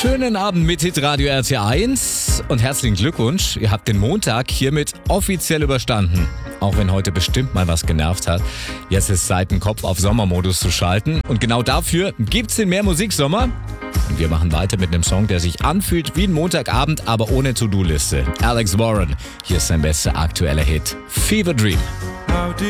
Schönen Abend mit Hitradio RT1 und herzlichen Glückwunsch. Ihr habt den Montag hiermit offiziell überstanden. Auch wenn heute bestimmt mal was genervt hat. Jetzt ist Zeit, den Kopf auf Sommermodus zu schalten. Und genau dafür gibt's den Mehr Musiksommer. Und wir machen weiter mit einem Song, der sich anfühlt wie ein Montagabend, aber ohne To-Do-Liste. Alex Warren, hier ist sein bester aktueller Hit, Fever Dream.